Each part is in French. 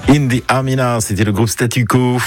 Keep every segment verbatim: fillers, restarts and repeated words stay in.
In the Amina, c'était le groupe Statu Quo.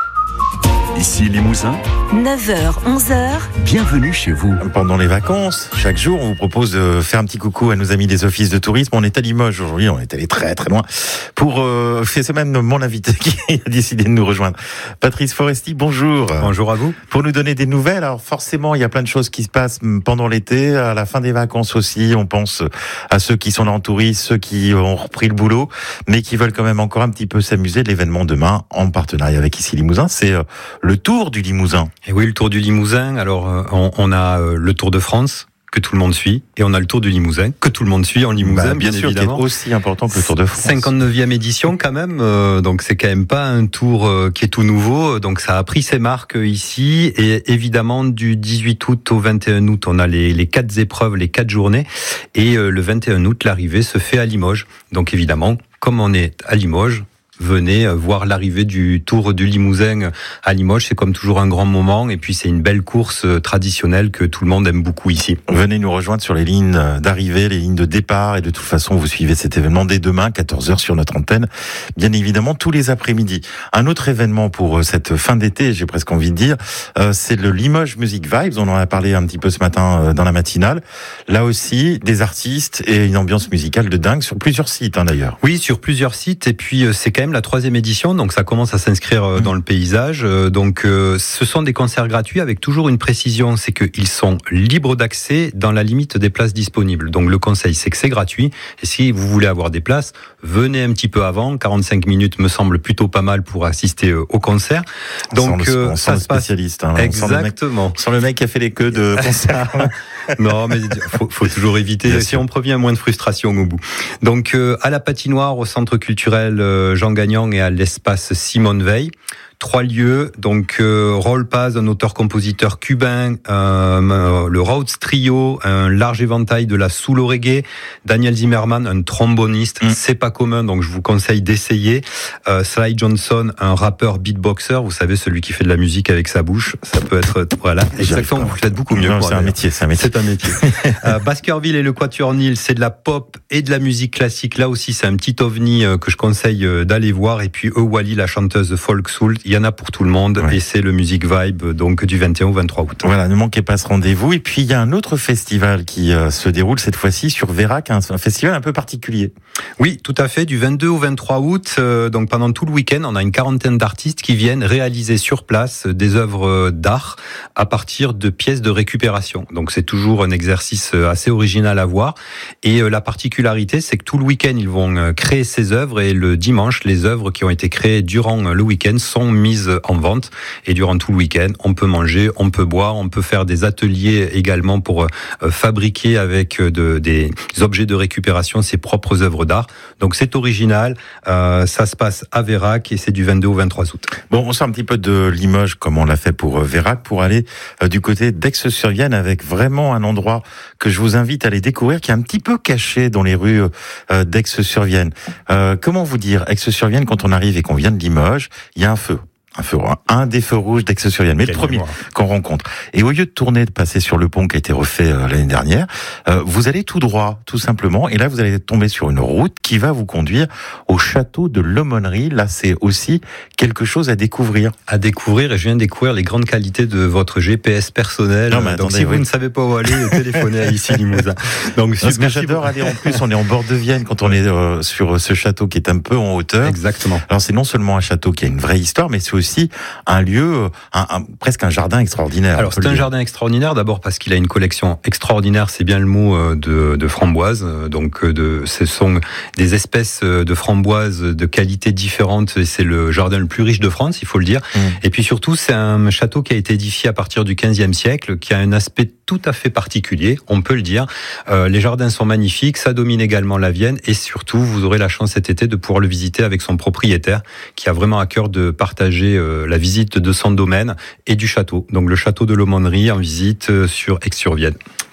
Ici Limousin, neuf heures, onze heures. Bienvenue chez vous. Pendant les vacances, chaque jour, on vous propose de faire un petit coucou à nos amis des offices de tourisme. On est à Limoges aujourd'hui, on est allé très très loin pour euh, faire c'est même mon invité qui a décidé de nous rejoindre. Patrice Foresti, bonjour. Bonjour à vous. Pour nous donner des nouvelles, alors forcément, il y a plein de choses qui se passent pendant l'été, à la fin des vacances aussi. On pense à ceux qui sont là en tourisme, ceux qui ont repris le boulot, mais qui veulent quand même encore un petit peu s'amuser. L'événement demain, en partenariat avec Ici Limousin, c'est euh, le Tour du Limousin. Et oui, le Tour du Limousin. Alors, on, on a le Tour de France que tout le monde suit, et on a le Tour du Limousin que tout le monde suit en Limousin, bah, bien, bien sûr, évidemment. Qui est aussi important que le Tour de France. cinquante-neuvième édition quand même, euh, donc c'est quand même pas un tour euh, qui est tout nouveau. Donc ça a pris ses marques euh, ici, et évidemment du dix-huit août au vingt et un août, on a les, les quatre épreuves, les quatre journées, et euh, le vingt et un août, l'arrivée se fait à Limoges. Donc évidemment, comme on est à Limoges, venez voir l'arrivée du Tour du Limousin à Limoges. C'est comme toujours un grand moment, et puis c'est une belle course traditionnelle que tout le monde aime beaucoup ici. Venez nous rejoindre sur les lignes d'arrivée, les lignes de départ, et de toute façon vous suivez cet événement dès demain, quatorze heures sur notre antenne, bien évidemment tous les après-midi. Un autre événement pour cette fin d'été, j'ai presque envie de dire, c'est le Limoges Music Vibes. On en a parlé un petit peu ce matin dans la matinale. Là aussi, des artistes et une ambiance musicale de dingue sur plusieurs sites hein, d'ailleurs. Oui, sur plusieurs sites, et puis c'est quand même la troisième édition, donc ça commence à s'inscrire dans le paysage. Donc euh, ce sont des concerts gratuits avec toujours une précision, c'est qu'ils sont libres d'accès dans la limite des places disponibles. Donc le conseil, c'est que c'est gratuit, et si vous voulez avoir des places, venez un petit peu avant. quarante-cinq minutes me semble plutôt pas mal pour assister au concert. Donc on euh, on ça le se passe spécialiste. Hein, exactement. Sans le, le mec qui a fait les queues de concert. Non, mais faut, faut toujours éviter. Bien si sûr. On prévient moins de frustration au bout. Donc euh, à la patinoire, au centre culturel euh, Jean Gagnon et à l'espace Simone Veil. Trois lieux, donc euh, Roll Paz, un auteur-compositeur cubain, euh, le Rhodes Trio, un large éventail de la soul au reggae, Daniel Zimmerman, un tromboniste, mm. c'est pas commun, donc je vous conseille d'essayer. Euh, Sly Johnson, un rappeur beatboxer, vous savez, celui qui fait de la musique avec sa bouche, ça peut être, voilà, exactement, vous faites beaucoup mieux. Non, c'est un métier, c'est un métier. C'est un métier. euh, Baskerville et le Quatuor Nil, c'est de la pop et de la musique classique, là aussi c'est un petit ovni euh, que je conseille euh, d'aller voir, et puis Ewali, la chanteuse de folk soul. Il y en a pour tout le monde, ouais. Et c'est le Music Vibe donc du vingt et un au vingt-trois août. Voilà, ne manquez pas ce rendez-vous. Et puis il y a un autre festival qui euh, se déroule cette fois-ci sur Vérac, un, un festival un peu particulier. Oui, tout à fait, du vingt-deux au vingt-trois août, euh, donc pendant tout le week-end, on a une quarantaine d'artistes qui viennent réaliser sur place des œuvres d'art à partir de pièces de récupération. Donc c'est toujours un exercice assez original à voir. Et euh, la particularité, c'est que tout le week-end, ils vont créer ces œuvres, et le dimanche, les œuvres qui ont été créées durant le week-end sont mises en vente, et durant tout le week-end, on peut manger, on peut boire, on peut faire des ateliers également pour euh, fabriquer avec de, des objets de récupération ses propres œuvres d'art. Donc c'est original, euh, ça se passe à Vérac, et c'est du vingt-deux au vingt-trois août. Bon, on sort un petit peu de Limoges comme on l'a fait pour Vérac, pour aller euh, du côté d'Aix-sur-Vienne, avec vraiment un endroit que je vous invite à aller découvrir, qui est un petit peu caché dans les rues euh, d'Aix-sur-Vienne. Euh, comment vous dire, Aix-sur-Vienne, quand on arrive et qu'on vient de Limoges, il y a un feu. Un feu, un des feux rouges d'Aix-sur-Vienne, mais le premier qu'on rencontre. Et au lieu de tourner, de passer sur le pont qui a été refait euh, l'année dernière, euh, vous allez tout droit, tout simplement, et là vous allez tomber sur une route qui va vous conduire au château de l'Aumônerie. Là, c'est aussi quelque chose à découvrir. À découvrir, et je viens de découvrir les grandes qualités de votre G P S personnel. Non, mais donc attendez, si oui. vous ne savez pas où aller, téléphonez à Ici Limousin. Donc parce que j'adore aller en plus, on est en bord de Vienne quand on est euh, sur ce château qui est un peu en hauteur. Exactement. Alors c'est non seulement un château qui a une vraie histoire, mais c'est aussi un lieu, un, un, presque un jardin extraordinaire. Alors c'est un jardin extraordinaire d'abord parce qu'il a une collection extraordinaire, c'est bien le mot, de, de framboises. Donc de, ce sont des espèces de framboises de qualité différente. C'est le jardin le plus riche de France, il faut le dire. Mmh. Et puis surtout, c'est un château qui a été édifié à partir du quinzième siècle, qui a un aspect tout à fait particulier, on peut le dire. Euh, les jardins sont magnifiques, ça domine également la Vienne, et surtout, vous aurez la chance cet été de pouvoir le visiter avec son propriétaire, qui a vraiment à cœur de partager euh, la visite de son domaine et du château. Donc le château de l'Aumônerie en visite sur Aix-sur-Vienne.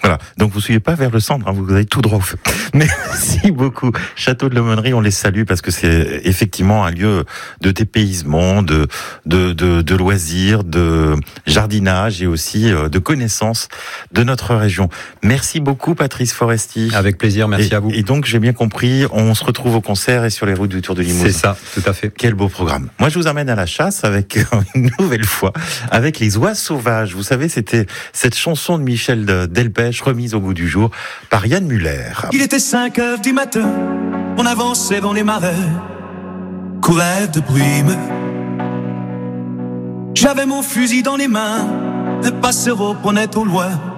Voilà. Donc vous suivez pas vers le centre, hein, vous allez tout droit au feu. Merci beaucoup. Château de l'Aumônerie, on les salue parce que c'est effectivement un lieu de dépaysement, de, de, de, de loisirs, de jardinage et aussi de connaissance de notre région. Merci beaucoup, Patrice Foresti. Avec plaisir, merci et, à vous. Et donc, j'ai bien compris, on se retrouve au concert et sur les routes du Tour de Limousin. C'est ça, tout à fait. Quel beau programme. Moi, je vous amène à la chasse avec, une nouvelle fois, avec les oies sauvages. Vous savez, c'était cette chanson de Michel Delpech, remise au goût du jour par Yann Muller. Il était cinq heures du matin, on avançait dans les marais, courait de brume. J'avais mon fusil dans les mains, le passereau prenait au loin